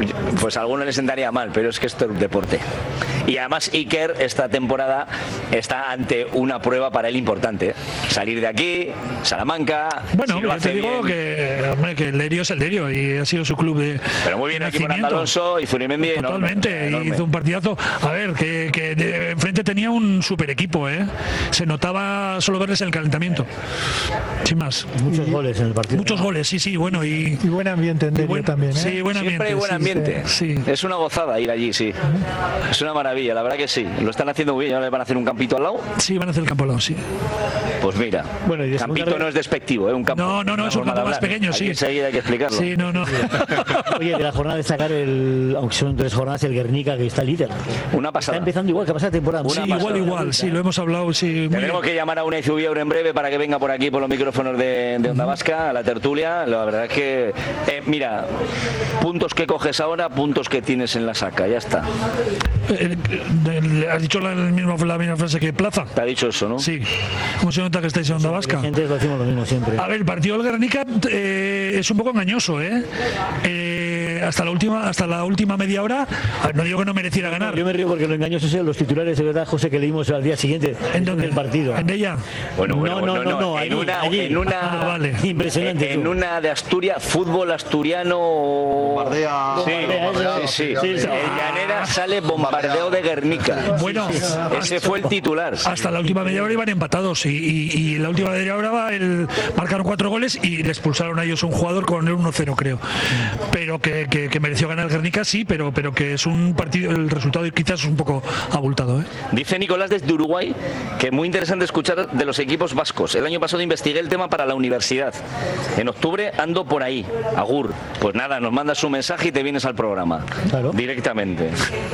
pues a algunos les sentaría mal, pero es que esto es un deporte. Y además Iker esta temporada está ante una prueba para él importante. Salir de aquí, Salamanca. Bueno, si lo hace te digo bien, que el Lerio es el Lerio y ha sido su club de. Pero muy bien aquí con Alonso y Zurimendi. Totalmente, hizo un partidazo. A ver, que enfrente tenía un super equipo, ¿eh? Se notaba solo verles en el calentamiento. Sin más. Muchos goles en el partido. Muchos goles, sí, bueno. Y buen ambiente en Derio también, ¿eh? Sí, buen ambiente. Siempre hay buen ambiente. Sí. Es una gozada ir allí, sí. Es una maravilla, la verdad que sí. Lo están haciendo muy bien. ¿Ahora le van a hacer un campito al lado? Sí, van a hacer el campo al lado, sí. Pues mira, bueno, y campito no es despectivo, ¿eh? Un campo. No, es un campo más pequeño, sí. Enseguida hay que explicarlo. Sí, no. Oye, de la jornada destacar aunque son 3 jornadas, el Guernica, que está líder. Una pasada. Está empezando igual que pasada temporada. Sí, igual, sí, lo hemos hablado, sí. Tenemos que llamar a una Zubiaur en breve para que venga por aquí por los micrófonos de Onda Vasca a la tertulia. La verdad es que, mira, puntos que coges ahora, puntos que tienes en la saca, ya está. ¿Has dicho la misma frase que Plaza? Te ha dicho eso, ¿no? Sí. ¿Cómo se nota que estáis en Onda Vasca? Lo decimos lo mismo siempre. A ver, el partido del Guernica es un poco engañoso, ¿eh? Hasta la última media hora, no digo que no mereciera ganar. Yo me río porque lo engañoso son los titulares de verdad, José, que leímos al día siguiente del partido. ¿En ella? No. En una vale. Impresionante. En una de Asturias, fútbol asturiano. Bombardea. Sí. En Llanera sale bombardeo de Guernica. Bueno, ese fue el titular. Hasta la última media hora iban empatados y en la última media hora marcaron 4 goles y le expulsaron a ellos un jugador con el 1-0, creo. Pero que mereció ganar el Guernica, sí, pero que es un partido, el resultado quizás es un poco abultado, ¿eh? Dice Nicolás desde Uruguay que es muy interesante escuchar de los equipos vascos. El año pasado investigué el tema para la universidad. En octubre ando por ahí. Agur. Pues nada, nos mandas un mensaje y te vienes al programa. Claro. Directamente.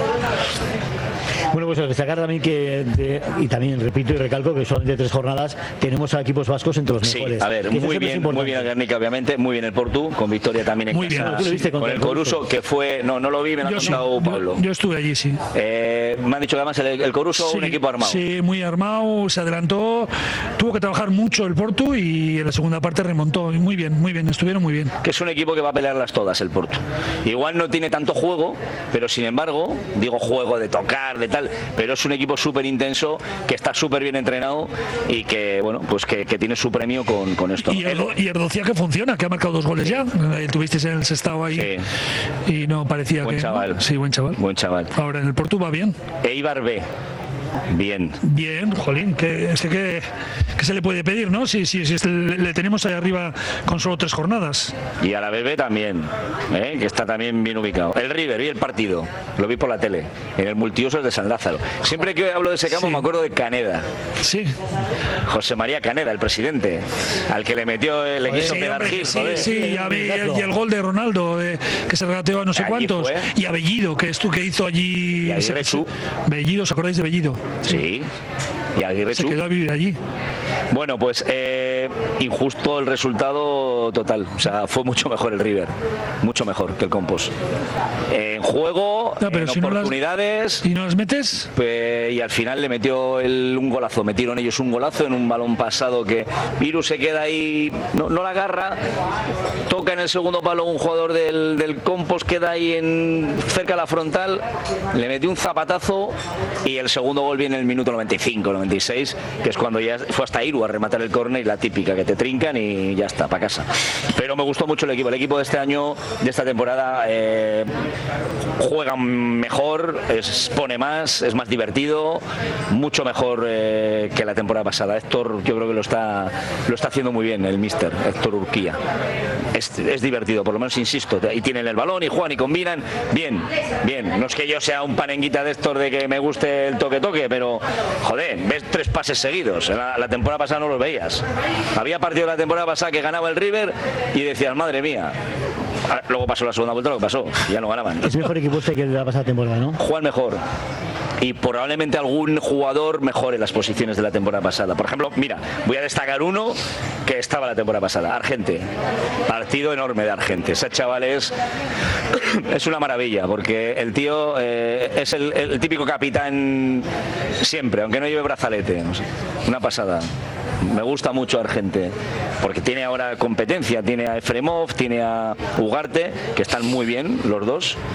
Bueno, pues destacar también y también repito y recalco que solamente 3 jornadas tenemos a equipos vascos entre los mejores. Sí, a ver, muy bien el Guernica, obviamente, muy bien el Portu, con victoria también en muy casa. Bien, viste con el Coruso, que fue, no lo vi, me lo ha contado Pablo. Yo estuve allí, sí. Me han dicho que además el Coruso, un equipo armado. Sí, muy armado, se adelantó, tuvo que trabajar mucho el Portu y en la segunda parte remontó. Muy bien, estuvieron muy bien. Que es un equipo que va a pelearlas todas, el Portu. Igual no tiene tanto juego, pero sin embargo, digo juego de tocar, de tal, pero es un equipo súper intenso, que está súper bien entrenado y que, bueno, pues que tiene su premio con esto. Y Erdocía que funciona, que ha marcado 2 goles ya. Tuvisteis en el Sestao ahí y no parecía buen que... chaval. Sí, buen chaval. Ahora en el Portu va bien. Eibar B. Bien, jolín, que se le puede pedir, ¿no? Si le tenemos ahí arriba con solo 3 jornadas. Y a la BB también, que está también bien ubicado. El River, vi el partido, lo vi por la tele, en el multiusos de San Lázaro. Siempre que hablo de ese campo me acuerdo de Caneda. Sí. José María Caneda, el presidente, al que le metió le quiso pegar Gil. Sí, y el gol de Ronaldo, que se regateó a no sé cuántos. Y a Bellido, que hizo allí. Bellido, ¿os acordáis de Bellido? Sí. Y Aguirre se quedó a vivir allí. Bueno, pues injusto el resultado total. O sea, fue mucho mejor el River. Mucho mejor que el Compos. En juego, en oportunidades. ¿Y no las metes? Y al final le metió un golazo. Metieron ellos un golazo en un balón pasado que Virus se queda ahí, no la agarra. Toca en el segundo palo un jugador del Compos, queda ahí cerca de la frontal. Le metió un zapatazo y el segundo gol viene en el minuto 95, 96, que es cuando ya fue hasta Iru a rematar el córner y la típica que te trincan y ya está, para casa. Pero me gustó mucho el equipo de este año, de esta temporada, juega mejor, expone más, es más divertido, mucho mejor que la temporada pasada. Héctor, yo creo que lo está haciendo muy bien el míster, Héctor Urquía. Es divertido, por lo menos insisto, y tienen el balón y juegan y combinan bien. No es que yo sea un panenguita de Héctor de que me guste el toque, pero joder, ves 3 pases seguidos. La temporada pasada no los veías. Había partido de la temporada pasada que ganaba el River y decías, madre mía. Luego pasó la segunda vuelta, lo que pasó, ya no ganaban. Es mejor equipo que la pasada temporada, ¿no? Juegan mejor. Y probablemente algún jugador mejore las posiciones de la temporada pasada. Por ejemplo, mira, voy a destacar uno que estaba la temporada pasada, Argente. Partido enorme de Argente. Ese chaval es una maravilla, porque el tío es el típico capitán siempre, aunque no lleve brazalete. No sé, una pasada. Me gusta mucho Argente, porque tiene ahora competencia, tiene a Efremov, tiene a Ugarte, que están muy bien los dos.